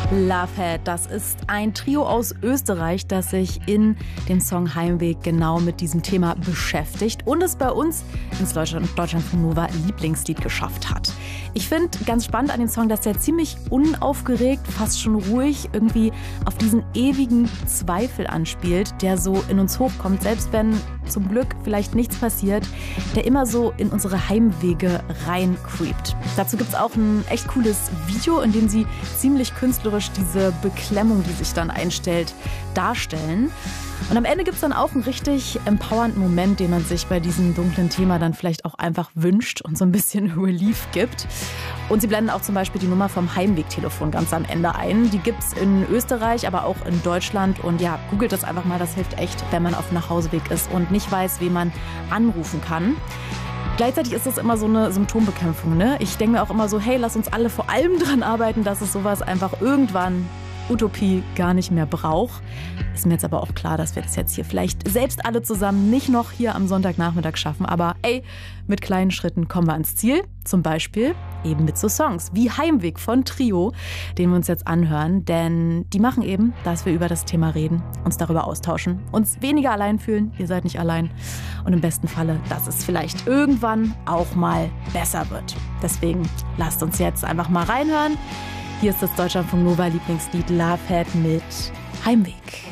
Lovehead, das ist ein Trio aus Österreich, das sich in dem Song Heimweg genau mit diesem Thema beschäftigt und es bei uns ins Deutschlandfunk Nova Lieblingslied geschafft hat. Ich finde ganz spannend an dem Song, dass der ziemlich unaufgeregt, fast schon ruhig irgendwie auf diesen ewigen Zweifel anspielt, der so in uns hochkommt, selbst wenn zum Glück vielleicht nichts passiert, der immer so in unsere Heimwege reincreept. Dazu gibt es auch ein echt cooles Video, in dem sie ziemlich künstlerisch diese Beklemmung, die sich dann einstellt, darstellen. Und am Ende gibt es dann auch einen richtig empowernden Moment, den man sich bei diesem dunklen Thema dann vielleicht auch einfach wünscht und so ein bisschen Relief gibt. Und sie blenden auch zum Beispiel die Nummer vom Heimwegtelefon ganz am Ende ein. Die gibt es in Österreich, aber auch in Deutschland. Und ja, googelt das einfach mal, das hilft echt, wenn man auf dem Nachhauseweg ist und nicht weiß, wen man anrufen kann. Gleichzeitig ist das immer so eine Symptombekämpfung, ne? Ich denke mir auch immer so, hey, lass uns alle vor allem dran arbeiten, dass es sowas einfach irgendwann Utopie gar nicht mehr braucht. Ist mir jetzt aber auch klar, dass wir das jetzt hier vielleicht selbst alle zusammen nicht noch hier am Sonntagnachmittag schaffen. Aber ey, mit kleinen Schritten kommen wir ans Ziel. Zum Beispiel eben mit so Songs wie Heimweg von Trio, den wir uns jetzt anhören. Denn die machen eben, dass wir über das Thema reden, uns darüber austauschen, uns weniger allein fühlen. Ihr seid nicht allein. Und im besten Falle, dass es vielleicht irgendwann auch mal besser wird. Deswegen lasst uns jetzt einfach mal reinhören. Hier ist das Deutschlandfunk Nova Lieblingslied Lovehead mit Heimweg.